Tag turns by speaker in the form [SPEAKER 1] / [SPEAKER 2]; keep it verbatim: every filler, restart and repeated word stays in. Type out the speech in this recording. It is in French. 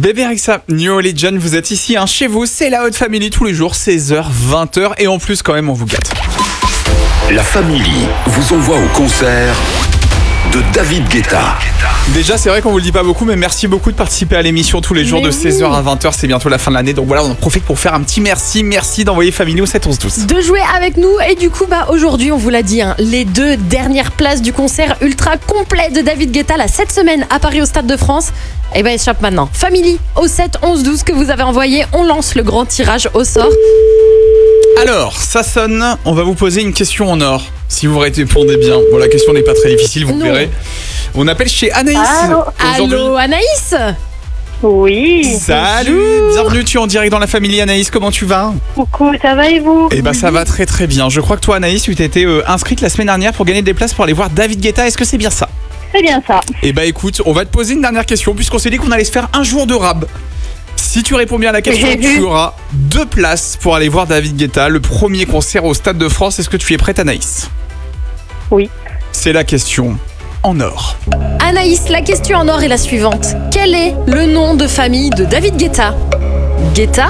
[SPEAKER 1] Bébé Rexa, New Religion, vous êtes ici hein, chez vous, c'est la Haute Family tous les jours, seize heures, vingt heures et en plus quand même on vous gâte.
[SPEAKER 2] La Family vous envoie au concert de David Guetta.
[SPEAKER 1] Déjà c'est vrai qu'on vous le dit pas beaucoup mais merci beaucoup de participer à l'émission tous les jours
[SPEAKER 3] mais
[SPEAKER 1] de
[SPEAKER 3] oui.
[SPEAKER 1] seize heures à vingt heures, c'est bientôt la fin de l'année donc voilà on en profite pour faire un petit merci, merci d'envoyer Family au sept onze douze.
[SPEAKER 3] De jouer avec nous et du coup bah aujourd'hui on vous l'a dit hein, les deux dernières places du concert ultra complet de David Guetta là cette semaine à Paris au Stade de France. Et ben échappe maintenant. Family au sept onze douze que vous avez envoyé, on lance le grand tirage au sort.
[SPEAKER 1] Alors, ça sonne, on va vous poser une question en or. Si vous répondez bien, bon la question n'est pas très difficile, vous
[SPEAKER 3] Non.
[SPEAKER 1] verrez. On appelle chez Anaïs.
[SPEAKER 4] Allô.
[SPEAKER 1] Aujourd'hui.
[SPEAKER 3] Allô Anaïs.
[SPEAKER 4] Oui.
[SPEAKER 1] Salut, bienvenue, tu es en direct dans la Family Anaïs, comment tu vas?
[SPEAKER 4] Coucou, ça va et vous?
[SPEAKER 1] Eh ben ça va très très bien. Je crois que toi Anaïs, tu t'étais euh, inscrite la semaine dernière pour gagner des places pour aller voir David Guetta, est-ce que c'est bien ça?
[SPEAKER 4] C'est bien ça.
[SPEAKER 1] Eh ben écoute, on va te poser une dernière question puisqu'on s'est dit qu'on allait se faire un jour de rab. Si tu réponds bien à la question,
[SPEAKER 4] J'ai vu.
[SPEAKER 1] tu auras deux places pour aller voir David Guetta, le premier concert au Stade de France. Est-ce que tu es prête Anaïs?
[SPEAKER 4] Oui.
[SPEAKER 1] C'est la question en or.
[SPEAKER 3] Anaïs, la question en or est la suivante. Quel est le nom de famille de David Guetta? Guetta